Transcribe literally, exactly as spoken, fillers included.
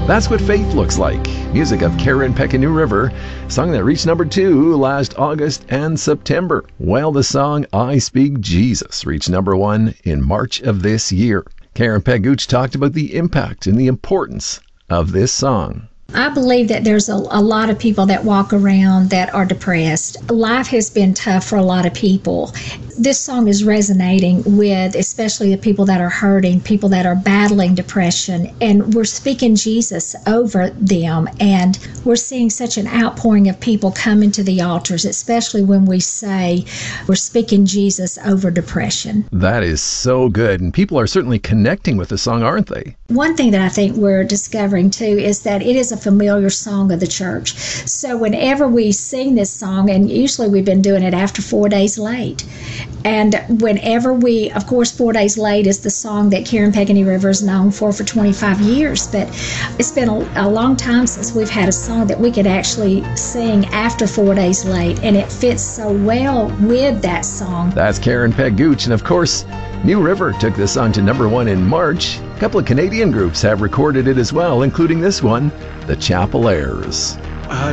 That's What Faith Looks Like. Music of Karen Peck and New River, song that reached number two last August and September. While the song I Speak Jesus reached number one in March of this year. Karen Peck Gooch talked about the impact and the importance of this song. I believe that there's a, a lot of people that walk around that are depressed. Life has been tough for a lot of people. This song is resonating with especially the people that are hurting, people that are battling depression, and we're speaking Jesus over them, and we're seeing such an outpouring of people coming to the altars, especially when we say we're speaking Jesus over depression. That is so good, and people are certainly connecting with the song, aren't they? One thing that I think we're discovering too is that it is a familiar song of the church. So whenever we sing this song, and usually we've been doing it after Four Days Late, and whenever we, of course, Four Days Late is the song that Karen Peck and New River is known for for twenty-five years, but it's been a, a long time since we've had a song that we could actually sing after Four Days Late, and it fits so well with that song. That's Karen Peck Gooch, and of course, New River took this song to number one in March. A couple of Canadian groups have recorded it as well, including this one, the Chapel Airs.